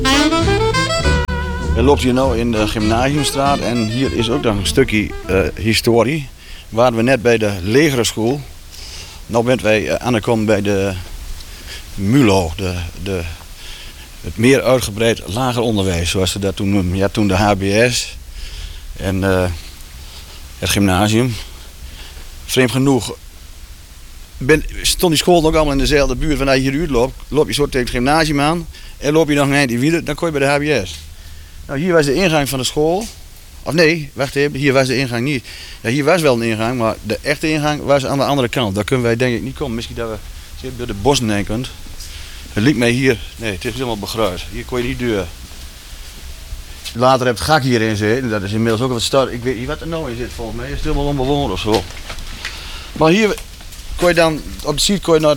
We lopen hier nu in de Gymnasiumstraat en hier is ook nog een stukje historie. Waren we net bij de legerschool. Nu bent wij aangekomen bij de MULO, het meer uitgebreid lager onderwijs, zoals ze dat toen noemden. Ja, toen de HBS en het gymnasium. Vreemd genoeg stond die school ook allemaal in dezelfde buurt. Wanneer je hier loopt, loop je zo tegen het gymnasium aan en loop je nog een eindje weer, dan kom je bij de HBS. Nou, hier was de ingang van de school. Of nee, wacht even, hier was de ingang niet. Ja, hier was wel een ingang, maar de echte ingang was aan de andere kant. Daar kunnen wij denk ik niet komen. Misschien dat we door de bossen heen kunt. Het liep mij hier, nee, het is helemaal begruid. Hier kon je niet deur. Later heb het gak hierin zitten, dat is inmiddels ook wat stad. Ik weet niet wat er nou in zit volgens mij. Het is helemaal onbewoond of zo. Maar hier kon je dan, op de site kon je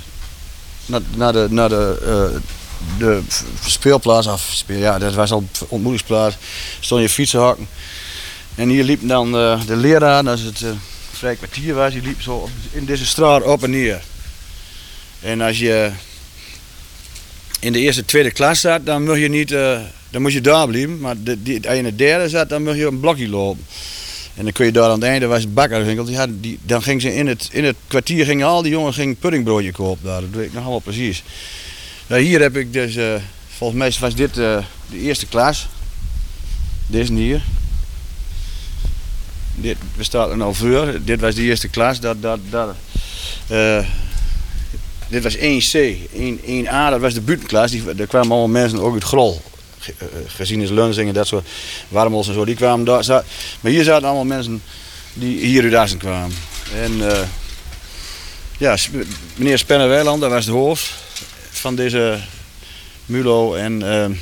naar de speelplaats af. Ja, dat was al ontmoetingsplaats. Stond je fietsenhakken. En hier liep dan de leraar, als het vrij kwartier was, die liep zo in deze straat op en neer. En als je in de eerste, tweede klas zat, dan moest je niet, dan moest je daar blijven. Maar als je in de derde zat, dan moest je op een blokje lopen. En dan kun je daar aan het einde, was het bakkerswinkel, dan ging ze in het kwartier, gingen al die jongen puddingbroodje kopen daar. Dat weet ik nog allemaal precies. Nou, hier heb ik dus, volgens mij was dit de eerste klas. Deze hier. We staan er nou voor. Dit was de eerste klas. Dit was 1C. 1A, dat was de buitenklas. Daar kwamen allemaal mensen ook uit Grol. Gezien is Lunsing en dat soort Warmels en zo. Die kwamen daar. Maar hier zaten allemaal mensen die hier uit Assen kwamen. En ja, meneer Spenner-Weiland, dat was de hoofd van deze MULO. En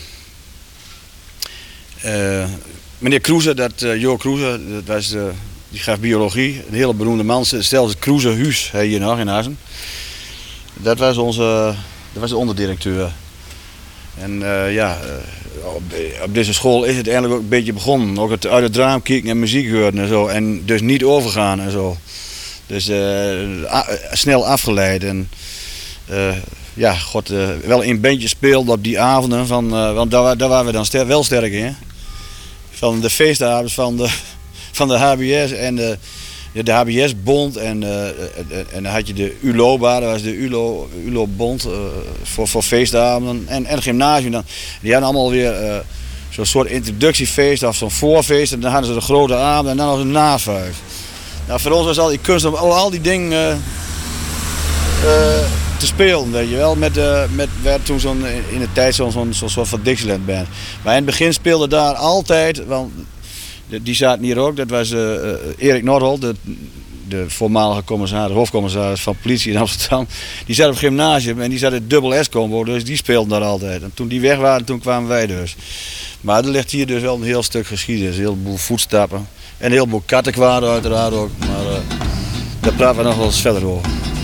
meneer Kroeze, Jo Kroeze, die gaf biologie. Een hele beroemde man, stelde het Kroeze Huis hier nog in Assen. Dat was de onderdirecteur. En op deze school is het eigenlijk ook een beetje begonnen. Ook uit het raam kijken en muziek horen en zo. En dus niet overgaan en zo. Dus snel afgeleid. En wel in bandje speelde op die avonden. Want daar waren we dan wel sterk in. Van de feestavonds van de HBS en de HBS-bond. En dan had je de ULOBA, dat was de ULO-bond voor feestavonden. En het gymnasium dan. Die hadden allemaal weer zo'n soort introductiefeest of zo'n voorfeest. En dan hadden ze de grote avond en dan was een navuif. Nou, voor ons was al die kunst om al die dingen te spelen, weet je wel. Werd toen in de tijd zo'n soort van Dixieland band. Maar in het begin speelde daar altijd, want die zaten hier ook, dat was Erik Nordholt, de voormalige hoofdcommissaris van politie in Amsterdam. Die zat op het gymnasium en die zat in het dubbel S-combo, dus die speelden daar altijd. En toen die weg waren, toen kwamen wij dus. Maar er ligt hier dus wel een heel stuk geschiedenis, een heleboel voetstappen. En een heleboel kattenkwaden uiteraard ook, maar daar praten we nog wel eens verder over.